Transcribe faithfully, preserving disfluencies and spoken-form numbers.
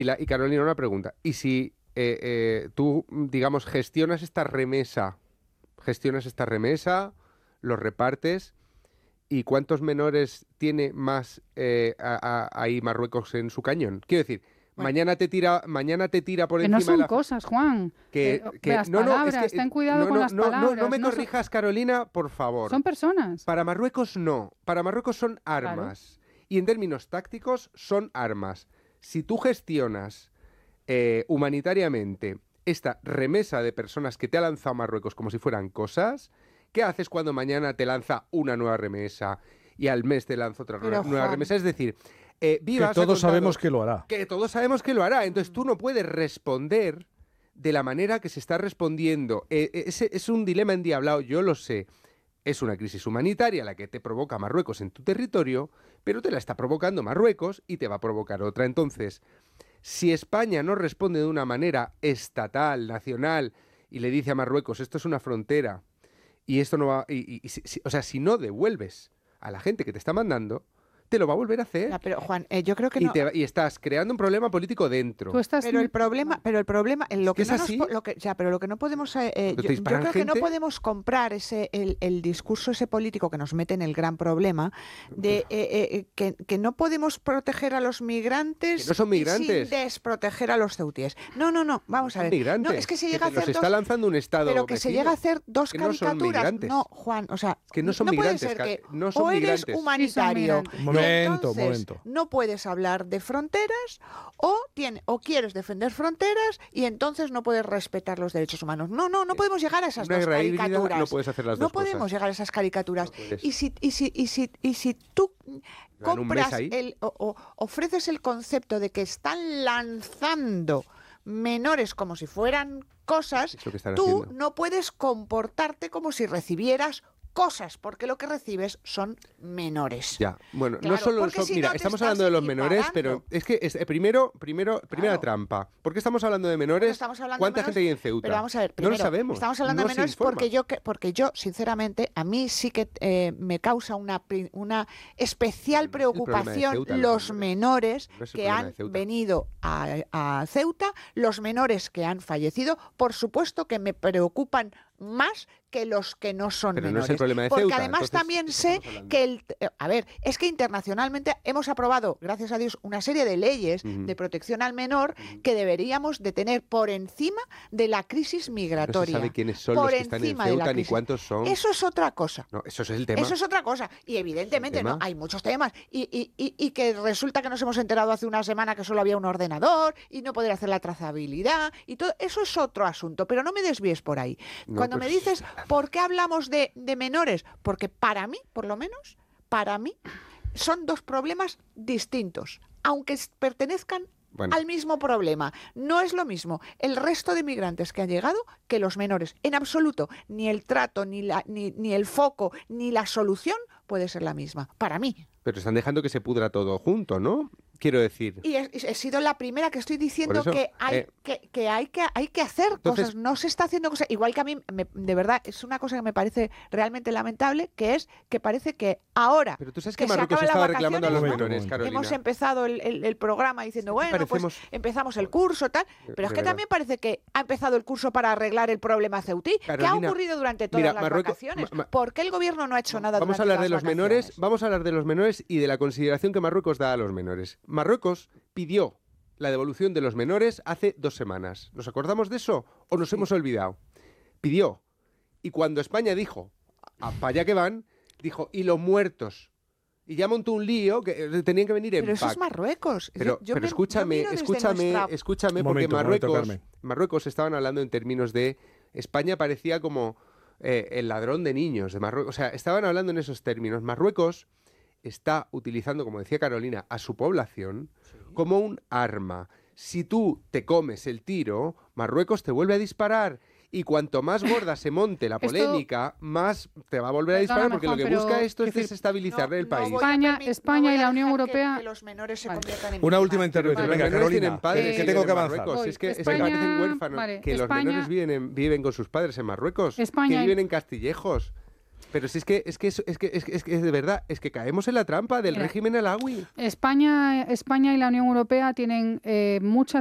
Y, la, y Carolina, una pregunta. ¿Y si eh, eh, tú, digamos, gestionas esta remesa, gestionas esta remesa, los repartes, y cuántos menores tiene más eh, a, a, ahí Marruecos en su cañón? Quiero decir, bueno, mañana te tira, mañana te tira por que encima no son de la... cosas, Juan. Que, eh, que las no, palabras, no, es que, ten cuidado no, con no, las no, palabras. No, no me no corrijas, son... Carolina, por favor. Son personas. Para Marruecos no. Para Marruecos son armas. Claro. Y en términos tácticos son armas. Si tú gestionas eh, humanitariamente esta remesa de personas que te ha lanzado Marruecos como si fueran cosas, ¿qué haces cuando mañana te lanza una nueva remesa y al mes te lanza otra Pero, nueva Juan... remesa? Es decir, eh, Vivas que todos contado, sabemos que lo hará. Que todos sabemos que lo hará. Entonces tú no puedes responder de la manera que se está respondiendo. Eh, es, es un dilema endiablado, yo lo sé. Es una crisis humanitaria la que te provoca Marruecos en tu territorio, pero te la está provocando Marruecos y te va a provocar otra. Entonces, si España no responde de una manera estatal, nacional, y le dice a Marruecos, esto es una frontera, y esto no va... Y, y, y, si, o sea, si no devuelves a la gente que te está mandando, te lo va a volver a hacer. Ya, pero Juan, eh, yo creo que y, no... te, y estás creando un problema político dentro. Tú estás... Pero el problema, pero el problema, en lo que, ¿Es no así? nos, lo que, ya, pero lo que no podemos, eh, eh, yo, yo creo gente? que no podemos comprar ese, el, el discurso ese político que nos mete en el gran problema de eh, eh, que, que no podemos proteger a los migrantes, que no son migrantes, sin desproteger a los ceutíes. No, no, no, vamos no a ver. Migrantes, no, es que se llega que a hacer los dos, está lanzando un estado pero que vecino, se llega a hacer dos que no caricaturas. Son no, Juan, o sea, es que no son no migrantes, puede ser que no son o eres migrantes. humanitario, Sí, y momento, entonces momento. no puedes hablar de fronteras o tiene o quieres defender fronteras y entonces no puedes respetar los derechos humanos. No, no, no podemos llegar a esas Una dos guerra híbrida, caricaturas. no puedes hacer las no dos podemos cosas. llegar a esas caricaturas. No puedes. y si y si y si y si tú Dan un mes compras ahí. el o, o ofreces el concepto de que están lanzando menores como si fueran cosas, Es lo que están tú haciendo. no puedes comportarte como si recibieras cosas, porque lo que recibes son menores. Ya, bueno, Claro, no solo porque son, si mira, no te estamos estás hablando de los menores, equiparando. pero es que es, eh, primero, primero, primera Claro. trampa. ¿Por qué estamos hablando de menores? Porque estamos hablando ¿Cuánta de gente menores? hay en Ceuta? Pero vamos a ver, no primero, lo sabemos. estamos hablando no de se menores informa. porque yo, que- porque yo, sinceramente, a mí sí que eh, me causa una, pri- una especial No es el problema de preocupación Ceuta, los los menores No es el que problema de han Ceuta. venido a, a Ceuta, los menores que han fallecido, por supuesto que me preocupan más que los que no son Pero no menores. es el problema de porque Ceuta, además entonces, también ¿de qué sé estamos hablando? que el... eh, A ver, es que internacionalmente hemos aprobado, gracias a Dios, una serie de leyes Ujú. de protección al menor que deberíamos de tener por encima de la crisis No migratoria. se sabe quiénes son por los que están en encima de la Ceuta ni crisis. cuántos son. Eso es otra cosa. No, eso es el tema. Eso es otra cosa. Y evidentemente tema. no, hay muchos temas. Y, y, y, y que resulta que nos hemos enterado hace una semana que solo había un ordenador y no poder hacer la trazabilidad y todo. Eso es otro asunto, pero no me desvíes por ahí. No, Cuando pues- me dices, ¿por qué hablamos de, de menores? Porque para mí, por lo menos, para mí, son dos problemas distintos, aunque s- pertenezcan Bueno. al mismo problema. No es lo mismo el resto de migrantes que han llegado que los menores. En absoluto, ni el trato, ni, la, ni, ni el foco, ni la solución puede ser la misma. Para mí. Pero están dejando que se pudra todo junto, ¿no? Quiero decir. Y he, he sido la primera que estoy diciendo Por eso, que, hay, eh, que, que, hay que hay que hacer entonces- cosas. No se está haciendo cosas. Igual que a mí, me- de verdad, es una cosa que me parece realmente lamentable, que es que parece que ahora Pero tú sabes que que se Marruecos acaban las estaba reclamando a los vacaciones, menores, ¿no? Carolina. hemos empezado el, el- el programa diciendo, bueno, parecemos- pues empezamos el curso, tal. Pero de es que verdad. también parece que ha empezado el curso para arreglar el problema ceutí. ¿Qué ha Carolina, ocurrido durante todas mira, las Marruecos- vacaciones? ma- ma- ¿Por qué el gobierno no ha hecho nada Vamos a durante hablar de las los menores, vacaciones? vamos a hablar de los menores y de la consideración que Marruecos da a los menores. Marruecos pidió la devolución de los menores hace dos semanas. ¿Nos acordamos de eso o nos hemos olvidado? Pidió. Y cuando España dijo, para allá que van, dijo, y los muertos. Y ya montó un lío que eh, tenían que venir en Pero eso pack. es Marruecos. Pero, Yo pero me- yo escúchame, miro desde escúchame, nuestra- escúchame, Un porque momento, un momento, Marruecos, Carmen. Marruecos estaban hablando en términos de España parecía como eh, el ladrón de niños de Marruecos. O sea, estaban hablando en esos términos. Marruecos está utilizando, como decía Carolina, a su población como un arma. Si tú te comes el tiro, Marruecos te vuelve a disparar. Y cuanto más gorda se monte la Esto- polémica, más te va a volver a Perdóname, disparar, porque lo Juan, que pero, busca esto es quiero decir, desestabilizar No, el no país. voy a España- permi- España no voy y a la Unión dejar que- Europea- que los menores se Vale. conviertan en Una víctimas. última intervención. Pero Venga, los menores Carolina, tienen padres que viven tengo en que avanzar. Marruecos. Voy. Es que, es que España- parecen huérfanos. vale, Que los España- menores viven, en- viven con sus padres en Marruecos. España que y- viven en Castillejos. Pero si es que es que es, es que es que es que de verdad es que caemos en la trampa del Mira, régimen Alawi. España, España y la Unión Europea tienen eh, muchas